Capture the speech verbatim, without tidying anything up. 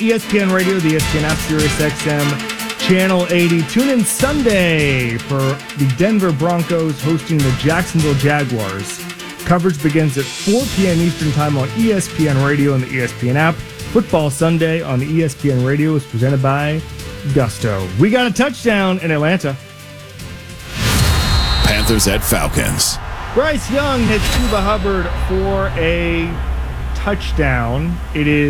E S P N Radio, the E S P N app, Sirius X M, Channel eighty. Tune in Sunday for the Denver Broncos hosting the Jacksonville Jaguars. Coverage begins at four p.m. Eastern Time on E S P N Radio and the E S P N app. Football Sunday on the E S P N Radio is presented by Gusto. We got a touchdown in Atlanta. Panthers at Falcons. Bryce Young hits Chuba Hubbard for a touchdown. It is